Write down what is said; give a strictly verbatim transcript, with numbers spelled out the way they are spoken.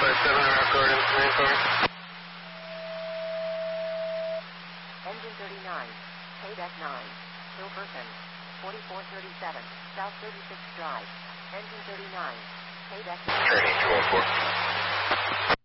five seven, record information for me. Engine thirty-nine, K nine, Hilverton, forty-four thirty-seven, South thirty-sixth Drive. Engine thirty-nine, K nine. Training two oh four.